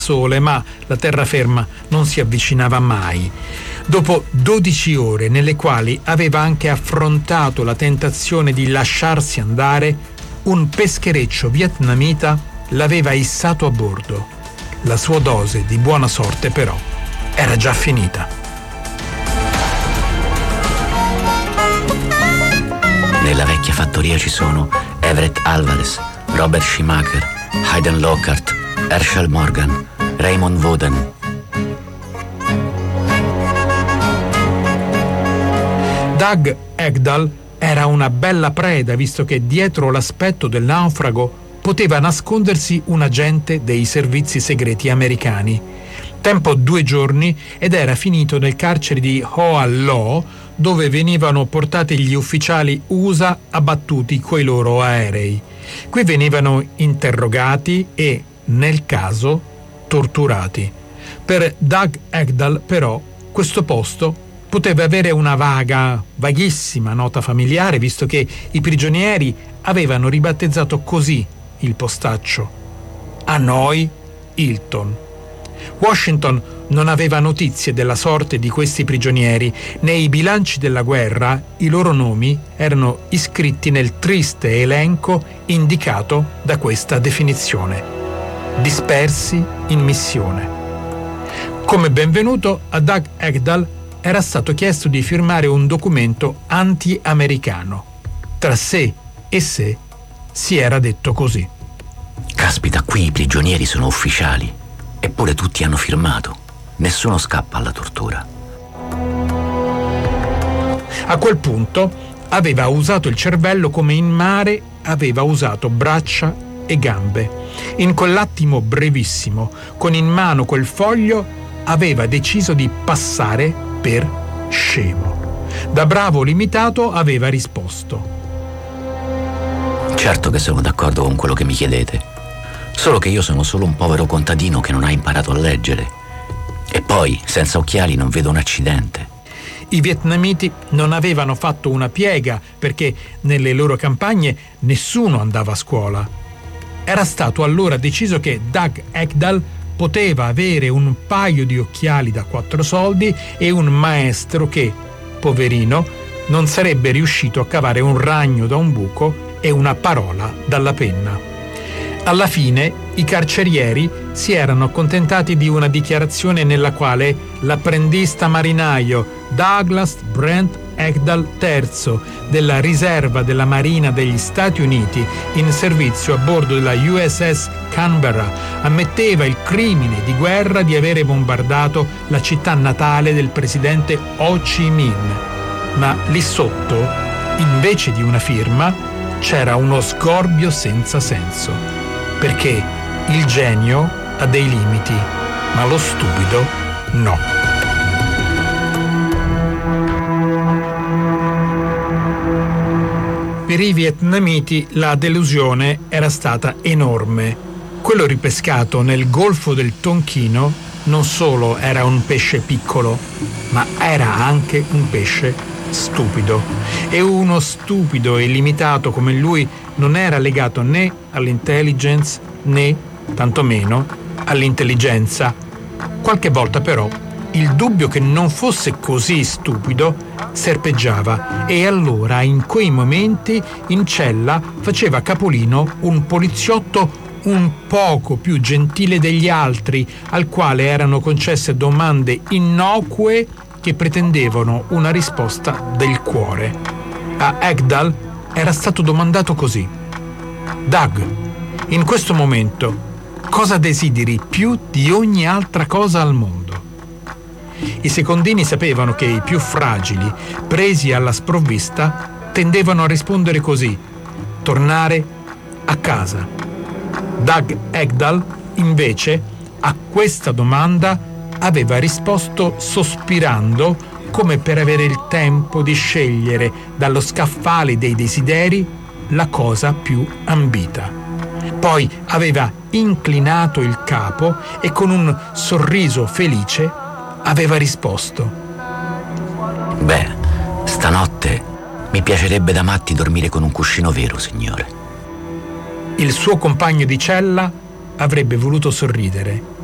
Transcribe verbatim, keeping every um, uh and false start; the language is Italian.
Sole, ma la terraferma non si avvicinava mai. Dopo dodici ore nelle quali aveva anche affrontato la tentazione di lasciarsi andare, un peschereccio vietnamita l'aveva issato a bordo. La sua dose di buona sorte però era già finita. Nella vecchia fattoria ci sono Everett Alvarez, Robert Schumacher, Hayden Lockhart, Herschel Morgan, Raymond Voden. Doug Egdahl era una bella preda, visto che dietro l'aspetto del naufrago poteva nascondersi un agente dei servizi segreti americani. Tempo due giorni ed era finito nel carcere di Hoa Lo, dove venivano portati gli ufficiali U S A abbattuti coi loro aerei. Qui venivano interrogati e, nel caso, torturati. Per Doug Egdahl, però, questo posto poteva avere una vaga, vaghissima nota familiare, visto che i prigionieri avevano ribattezzato così il postaccio: Hanoi Hilton. Washington non aveva notizie della sorte di questi prigionieri. Nei bilanci della guerra i loro nomi erano iscritti nel triste elenco indicato da questa definizione: dispersi in missione. Come benvenuto a Doug Egdahl era stato chiesto di firmare un documento anti-americano. Tra sé e sé si era detto così: Caspita, qui i prigionieri sono ufficiali, eppure tutti hanno firmato. Nessuno scappa alla tortura. A quel punto aveva usato il cervello come in mare aveva usato braccia e gambe. In quell'attimo brevissimo, con in mano quel foglio, aveva deciso di passare per scemo. Da bravo limitato aveva risposto: Certo che sono d'accordo con quello che mi chiedete, solo che io sono solo un povero contadino che non ha imparato a leggere. E poi, senza occhiali, non vedo un accidente. I vietnamiti non avevano fatto una piega perché nelle loro campagne nessuno andava a scuola. Era stato allora deciso che Doug Egdahl poteva avere un paio di occhiali da quattro soldi e un maestro che, poverino, non sarebbe riuscito a cavare un ragno da un buco e una parola dalla penna. Alla fine i carcerieri si erano accontentati di una dichiarazione nella quale l'apprendista marinaio Douglas Brent Egdahl terzo della riserva della Marina degli Stati Uniti in servizio a bordo della U S S Canberra ammetteva il crimine di guerra di avere bombardato la città natale del presidente Ho Chi Minh. Ma lì sotto, invece di una firma, c'era uno sgorbio senza senso, perché il genio ha dei limiti, ma lo stupido no. Per i vietnamiti la delusione era stata enorme. Quello ripescato nel golfo del Tonchino non solo era un pesce piccolo, ma era anche un pesce stupido. E uno stupido e limitato come lui non era legato né all'intelligence né, tantomeno, all'intelligenza. Qualche volta però il dubbio che non fosse così stupido serpeggiava e allora in quei momenti in cella faceva capolino un poliziotto un poco più gentile degli altri, al quale erano concesse domande innocue che pretendevano una risposta del cuore. A Egdahl era stato domandato così: Doug, in questo momento cosa desideri più di ogni altra cosa al mondo? I secondini sapevano che i più fragili, presi alla sprovvista, tendevano a rispondere così: tornare a casa. Doug Egdahl, invece, a questa domanda aveva risposto sospirando, come per avere il tempo di scegliere dallo scaffale dei desideri la cosa più ambita. Poi aveva inclinato il capo e con un sorriso felice aveva risposto: Beh, stanotte mi piacerebbe da matti dormire con un cuscino vero, signore. Il suo compagno di cella avrebbe voluto sorridere,